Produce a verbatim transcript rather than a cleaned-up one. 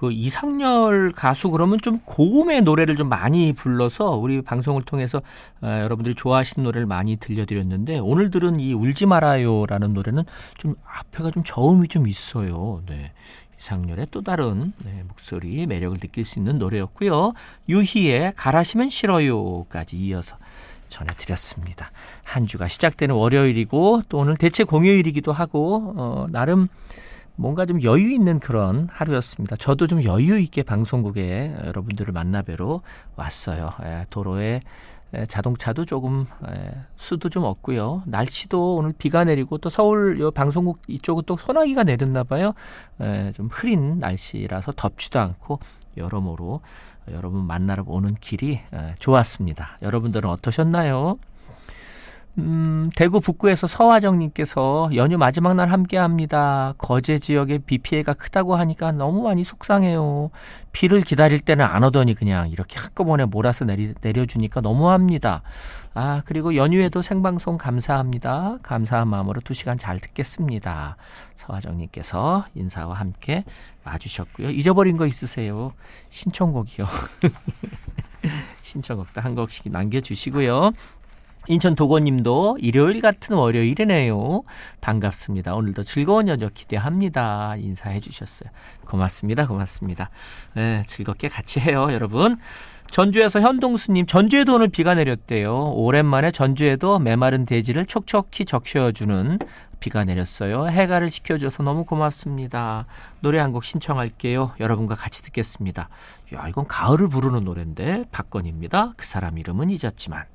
그 이상열 가수 그러면 좀 고음의 노래를 좀 많이 불러서 우리 방송을 통해서 어, 여러분들이 좋아하시는 노래를 많이 들려드렸는데 오늘 들은 이 울지 말아요라는 노래는 좀 앞에가 좀 저음이 좀 있어요. 네. 이상열의 또 다른 네, 목소리 매력을 느낄 수 있는 노래였고요. 유희의 가라시면 싫어요까지 이어서 전해드렸습니다. 한 주가 시작되는 월요일이고 또 오늘 대체 공휴일이기도 하고 어, 나름 뭔가 좀 여유 있는 그런 하루였습니다. 저도 좀 여유 있게 방송국에 여러분들을 만나뵈러 왔어요. 에, 도로에 에, 자동차도 조금 에, 수도 좀 없고요. 날씨도 오늘 비가 내리고 또 서울 요 방송국 이쪽은 또 소나기가 내렸나 봐요. 에, 좀 흐린 날씨라서 덥지도 않고 여러모로 여러분 만나러 오는 길이 에, 좋았습니다. 여러분들은 어떠셨나요? 음, 대구 북구에서 서화정님께서 연휴 마지막 날 함께합니다. 거제 지역에 비 피해가 크다고 하니까 너무 많이 속상해요. 비를 기다릴 때는 안 오더니 그냥 이렇게 한꺼번에 몰아서 내리, 내려주니까 너무합니다. 아 그리고 연휴에도 생방송 감사합니다. 감사한 마음으로 두 시간 잘 듣겠습니다. 서화정님께서 인사와 함께 와주셨고요. 잊어버린 거 있으세요? 신청곡이요. 신청곡도 한 곡씩 남겨주시고요. 인천 도건님도 일요일 같은 월요일이네요. 반갑습니다. 오늘도 즐거운 저녁 기대합니다. 인사해 주셨어요. 고맙습니다. 고맙습니다. 네, 즐겁게 같이 해요, 여러분. 전주에서 현동수님, 전주에도 오늘 비가 내렸대요. 오랜만에 전주에도 메마른 대지를 촉촉히 적셔주는 비가 내렸어요. 해가를 식혀줘서 너무 고맙습니다. 노래 한 곡 신청할게요. 여러분과 같이 듣겠습니다. 야, 이건 가을을 부르는 노래인데 박건입니다. 그 사람 이름은 잊었지만.